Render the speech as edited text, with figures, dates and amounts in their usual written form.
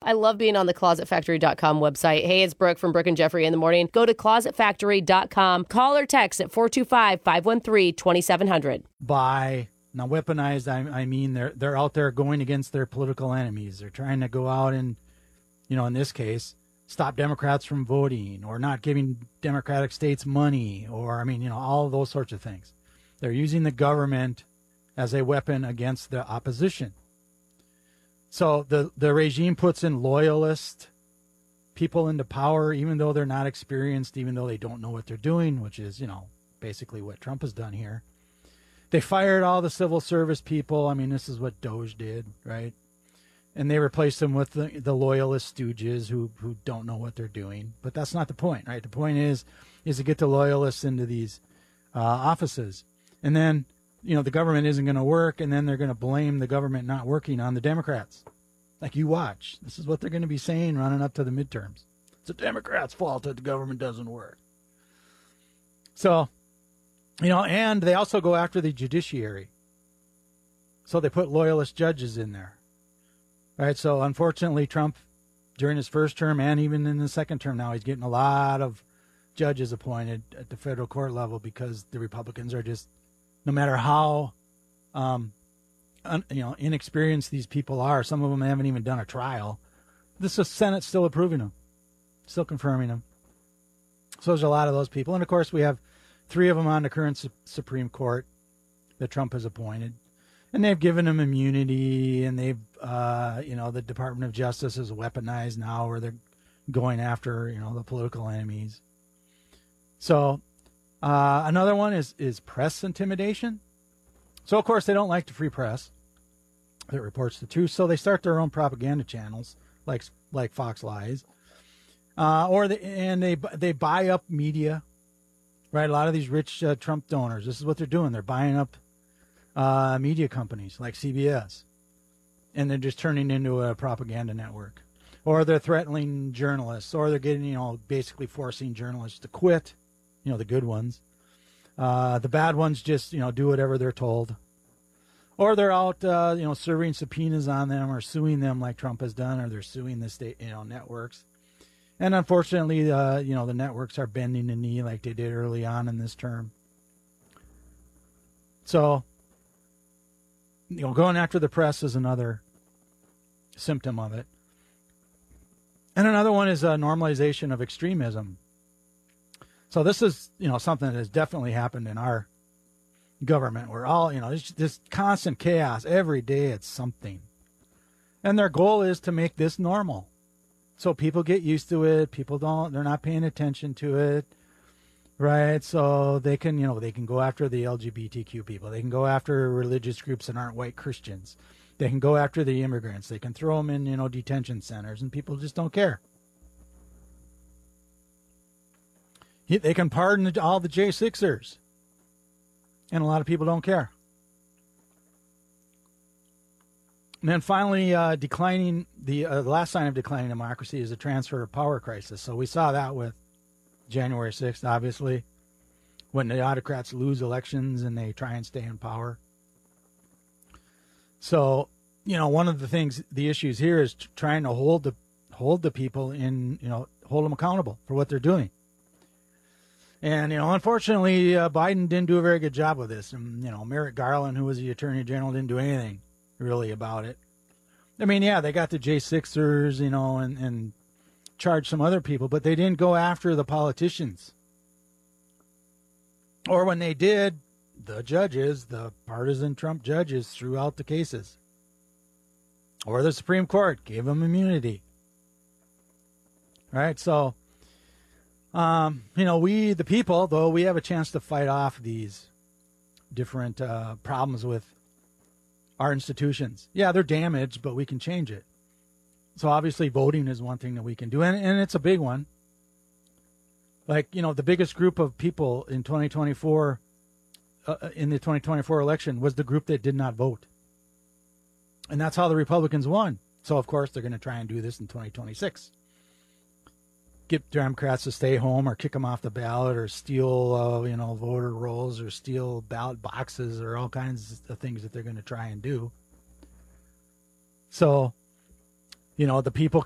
I love being on the closetfactory.com website. Hey, it's Brooke from Brooke and Jeffrey in the morning. Go to closetfactory.com. Call or text at 425-513-2700. Now, weaponized, I mean they're out there going against their political enemies. They're trying to go out and, in this case, stop Democrats from voting or not giving Democratic states money or, all of those sorts of things. They're using the government as a weapon against the opposition. So the regime puts in loyalist people into power, even though they're not experienced, even though they don't know what they're doing, which is, basically what Trump has done here. They fired all the civil service people. This is what Doge did, right? And they replaced them with the loyalist stooges who don't know what they're doing. But that's not the point, right? The point is to get the loyalists into these offices. And then, the government isn't going to work, and then they're going to blame the government not working on the Democrats. Like, you watch. This is what they're going to be saying running up to the midterms. It's the Democrats' fault that the government doesn't work. So, and they also go after the judiciary. So they put loyalist judges in there. Right? So, unfortunately, Trump, during his first term and even in the second term now, he's getting a lot of judges appointed at the federal court level because the Republicans are just, no matter how, inexperienced these people are, some of them haven't even done a trial. The Senate's still approving them, still confirming them. So there's a lot of those people. And, of course, we have 3 of them on the current Supreme Court that Trump has appointed. And they've given them immunity, and they've, the Department of Justice is weaponized now where they're going after, the political enemies. So another one is press intimidation. So, of course, they don't like the free press that reports the truth. So they start their own propaganda channels like Fox Lies. They buy up media, right? A lot of these rich Trump donors, this is what they're doing. They're buying up media companies like CBS, and they're just turning into a propaganda network. Or they're threatening journalists, or they're getting, basically forcing journalists to quit, the good ones. The bad ones just, do whatever they're told. Or they're out, serving subpoenas on them or suing them like Trump has done, or they're suing the state, networks. And unfortunately, the networks are bending the knee like they did early on in this term. So, going after the press is another symptom of it. And another one is a normalization of extremism. So this is, something that has definitely happened in our government. We're all, there's this constant chaos. Every day it's something. And their goal is to make this normal. So people get used to it. They're not paying attention to it. Right. So they can go after the LGBTQ people. They can go after religious groups that aren't white Christians. They can go after the immigrants. They can throw them in, detention centers, and people just don't care. They can pardon all the J6ers, and a lot of people don't care. And then finally, declining the last sign of declining democracy is the transfer of power crisis. So we saw that with January 6th, obviously, when the autocrats lose elections and they try and stay in power. So, one of the issues here is trying to hold the people in, hold them accountable for what they're doing. And, unfortunately, Biden didn't do a very good job with this. And, Merrick Garland, who was the Attorney General, didn't do anything really about it. They got the J6ers, and charged some other people, but they didn't go after the politicians. Or when they did, the partisan Trump judges threw out the cases. Or the Supreme Court gave them immunity. Right? So, we, the people, though, we have a chance to fight off these different problems with our institutions. Yeah, they're damaged, but we can change it. So obviously voting is one thing that we can do, and it's a big one. Like, the biggest group of people in 2024, in the 2024 election, was the group that did not vote. And that's how the Republicans won. So, of course, they're going to try and do this in 2026. Get Democrats to stay home or kick them off the ballot or steal, voter rolls or steal ballot boxes or all kinds of things that they're going to try and do. So, the people